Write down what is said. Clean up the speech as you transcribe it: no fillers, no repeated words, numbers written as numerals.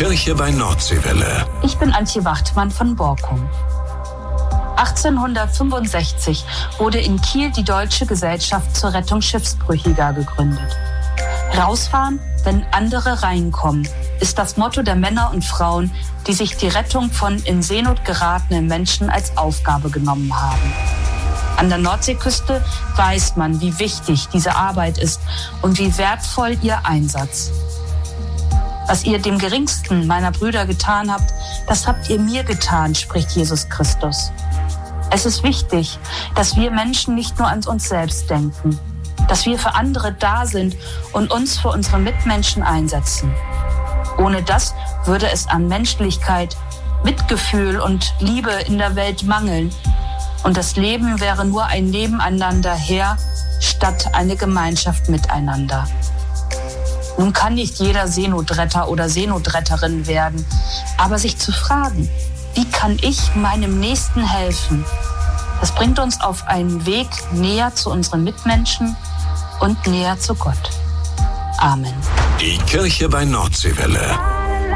Kirche bei Nordseewelle. Ich bin Antje Wachtmann von Borkum. 1865 wurde in Kiel die Deutsche Gesellschaft zur Rettung Schiffsbrüchiger gegründet. Rausfahren, wenn andere reinkommen, ist das Motto der Männer und Frauen, die sich die Rettung von in Seenot geratenen Menschen als Aufgabe genommen haben. An der Nordseeküste weiß man, wie wichtig diese Arbeit ist und wie wertvoll ihr Einsatz. Was ihr dem geringsten meiner Brüder getan habt, das habt ihr mir getan, spricht Jesus Christus. Es ist wichtig, dass wir Menschen nicht nur an uns selbst denken, dass wir für andere da sind und uns für unsere Mitmenschen einsetzen. Ohne das würde es an Menschlichkeit, Mitgefühl und Liebe in der Welt mangeln. Und das Leben wäre nur ein Nebeneinander her, statt eine Gemeinschaft miteinander. Nun kann nicht jeder Seenotretter oder Seenotretterin werden, aber sich zu fragen, wie kann ich meinem Nächsten helfen? Das bringt uns auf einen Weg näher zu unseren Mitmenschen und näher zu Gott. Amen. Die Kirche bei Nordseewelle.